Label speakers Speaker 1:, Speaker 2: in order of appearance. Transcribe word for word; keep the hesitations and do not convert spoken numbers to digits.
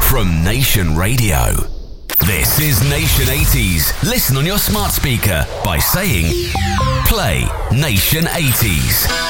Speaker 1: from Nation Radio. This is Nation eighties. Listen on your smart speaker by saying, play Nation eighties.